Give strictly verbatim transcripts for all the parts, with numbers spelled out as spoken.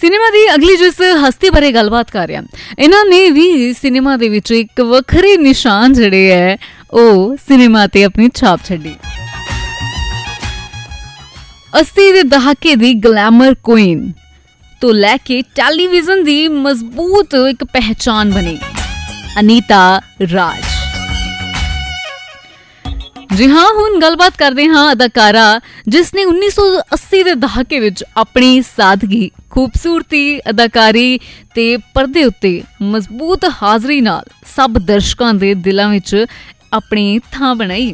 Cinema की अगली जिस हस्ती बारे गलबात कर रहे हैं, इन्होंने भी सिनेमा दे विच एक वखरे निशान जिहड़े है वो सिनेमा ते अपनी छाप छड्डी। अस्सी दे दहाके दी ग्लैमर क्वीन तो लैके टैलीविजन दी मजबूत एक पहचान बनी अनीता राज। जी हाँ, हुण गलबात करते हाँ अदाकारा जिसने उन्नीस सौ अस्सी के दहाके विच अपनी सादगी, खूबसूरती, अदाकारी ते परदे उत्ते मजबूत हाजरी नाल सब दर्शकों के दिलों विच अपनी थां बनाई।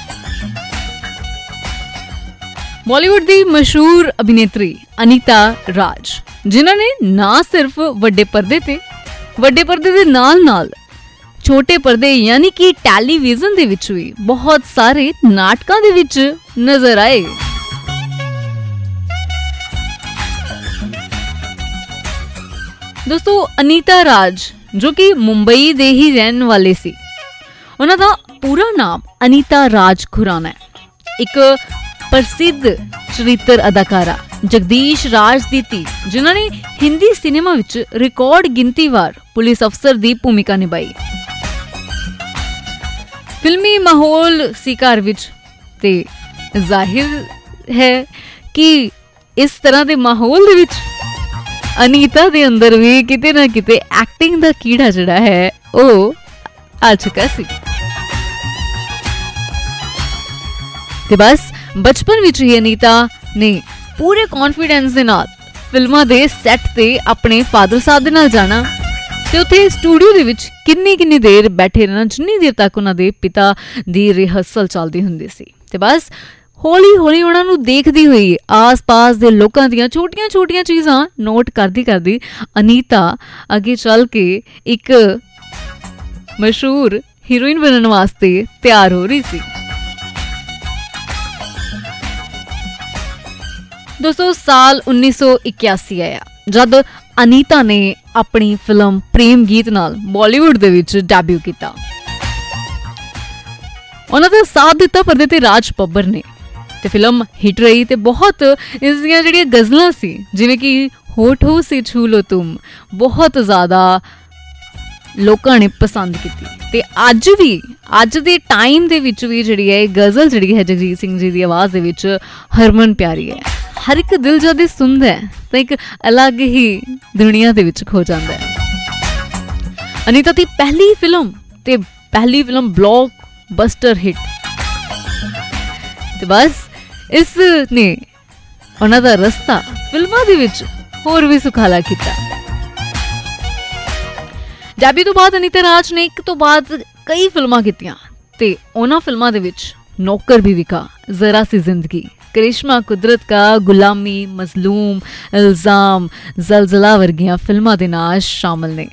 बॉलीवुड की मशहूर अभिनेत्री अनीता राज, जिन्होंने ना सिर्फ वड्डे पर्दे ते वड्डे पर्दे दे नाल नाल छोटे पर्दे यानी कि टैलीविजन दे विच भी बहुत सारे नाटकां दे विच नजर आए। दोस्तों, अनीता राज जो कि मुंबई दे ही रहने वाले सी, उन्हां दा पूरा नाम अनीता राज खुराना है। एक प्रसिद्ध चरित्र अदाकारा जगदीश राज दी धी, जिन्होंने हिंदी सिनेमा विच रिकॉर्ड गिनती वार पुलिस अफसर दी भूमिका निभाई। फिल्मी माहौल सी घर विच ते जाहिर है कि इस तरह दे माहौल दे विच अनीता दे अंदर भी किते ना किते एक्टिंग दा कीड़ा जिहड़ा है ओ आ चुका सी। ते बस बचपन विच ही अनीता ने पूरे कॉन्फिडेंस दे नाल फिल्मां दे सैट ते अपने फादर साहब दे नाल जाना ते उत्थे स्टूडियो दे विच किन्नी किन्नी देर बैठे रहना, जिन्नी देर तक उन्हां दे पिता दी रिहर्सल चलदी हुंदी सी। ते बस हौली हौली उन्हां नूं देखदी हुई आस पास दे लोकां दियां छोटियां छोटियां चीज़ां नोट करदी करदी अनीता अगे चल के एक मशहूर हीरोइन बनन वास्ते तैयार हो रही सी। दोस्तों, साल उन्नीस सौ इक्यासी आया जद अनीता ने अपनी फिल्म प्रेम गीत नाल बॉलीवुड दे विच डेब्यू किया। उन्हां दा साथ दिता पर्दे ते राज बब्बर ने ते फिल्म हिट रही ते बहुत इस दियां जिहड़ियां गज़लां सी जिवें कि होठों से छू लो तुम बहुत ज़्यादा लोकां ने पसंद कीती। ते अज भी अज दे टाइम दे विच भी जिहड़ी है गज़ल जिहड़ी है जगजीत सिंह जी दी आवाज़ दे विच हरमन प्यारी है। हर एक दिल जद सुनदा है तो एक अलग ही दुनिया दे विच खो जांदा है। अनीता दी पहली फिल्म ते पहली फिल्म ब्लॉक बस्टर हिट ते बस इस ने उन्हां दा रस्ता फिल्मां दे विच होर भी सुखाला कीता। डेब्यू तो बाद अनीता राज ने एक तो बाद कई फिल्मां कीतियां ते उन्हां फिल्मां दे विच नौकर भी विका, जरा सी जिंदगी, करिश्मा कुदरत का, गुलामी, मजलूम, इल्जाम, जलजला वर्गियां फिल्मां दे नाल शामिल ने।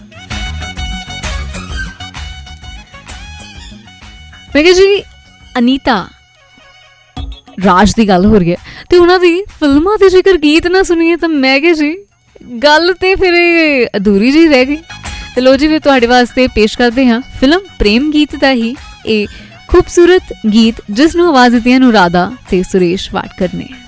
मैं कहा जी अनीता राज दी गल हो रही है ते उन्हां दी फिल्मां दे जेकर गीत ना सुनिए तो मैं कहा जी गल ते फिर अधूरी जी रह गई। तो लो जी, फिर तुहाडे वास्ते पेश करते हैं फिल्म प्रेम गीत दा ही ए खूबसूरत गीत जिसनूं आवाज़ दित्ती अनुराधा ते सुरेश वाडकर ने।